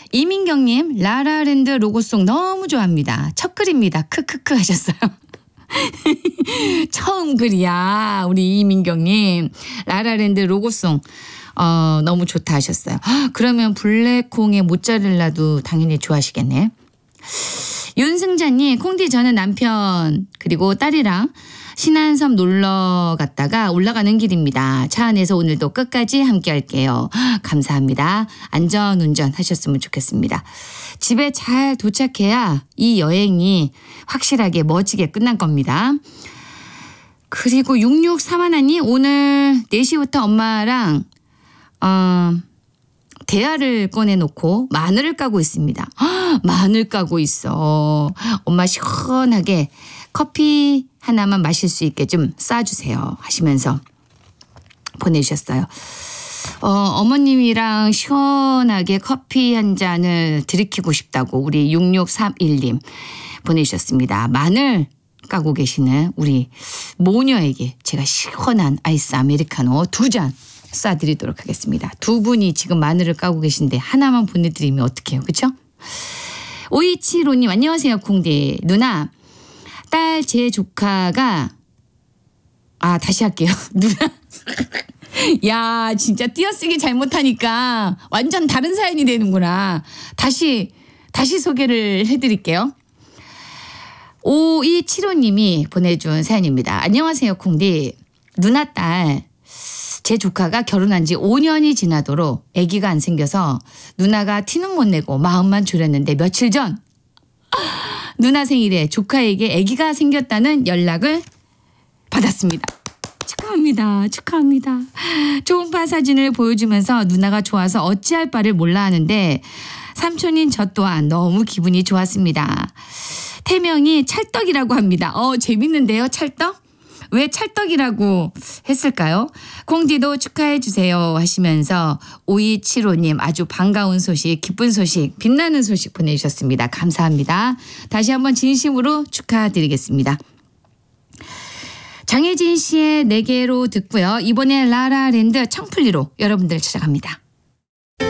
이민경님 라라랜드 로고송 너무 좋아합니다. 첫 글입니다. 크크크 하셨어요. 처음 글이야. 우리 이민경님 라라랜드 로고송 너무 좋다 하셨어요. 그러면 블랙콩의 모짜렐라도 당연히 좋아하시겠네. 윤승자님 콩디 저는 남편 그리고 딸이랑 신안섬 놀러 갔다가 올라가는 길입니다. 차 안에서 오늘도 끝까지 함께 할게요. 감사합니다. 안전운전 하셨으면 좋겠습니다. 집에 잘 도착해야 이 여행이 확실하게 멋지게 끝난 겁니다. 그리고 6631님 오늘 4시부터 엄마랑 대야를 꺼내놓고 마늘을 까고 있습니다. 마늘 까고 있어. 엄마 시원하게 커피 하나만 마실 수 있게 좀 싸주세요 하시면서 보내주셨어요. 어머님이랑 시원하게 커피 한 잔을 들이키고 싶다고 우리 6631님 보내주셨습니다. 마늘 까고 계시는 우리 모녀에게 제가 시원한 아이스 아메리카노 2잔 쏴드리도록 하겠습니다. 두 분이 지금 마늘을 까고 계신데 하나만 보내드리면 어떡해요. 그렇죠? 5275님 안녕하세요 콩디. 누나 딸 제 조카가 다시 할게요. 누나 야 진짜 띄어쓰기 잘못하니까 완전 다른 사연이 되는구나. 다시 소개를 해드릴게요. 5275님이 보내준 사연입니다. 안녕하세요 콩디. 누나 딸 제 조카가 결혼한 지 5년이 지나도록 아기가 안 생겨서 누나가 티는 못 내고 마음만 졸였는데 며칠 전 누나 생일에 조카에게 아기가 생겼다는 연락을 받았습니다. 축하합니다. 초음파 사진을 보여주면서 누나가 좋아서 어찌할 바를 몰라 하는데 삼촌인 저 또한 너무 기분이 좋았습니다. 태명이 찰떡이라고 합니다. 재밌는데요 찰떡? 왜 찰떡이라고 했을까요? 콩디도 축하해 주세요 하시면서 5275님 아주 반가운 소식, 기쁜 소식, 빛나는 소식 보내주셨습니다. 감사합니다. 다시 한번 진심으로 축하드리겠습니다. 장혜진 씨의 4개로 듣고요. 이번에 라라랜드 청플리로 여러분들 찾아갑니다.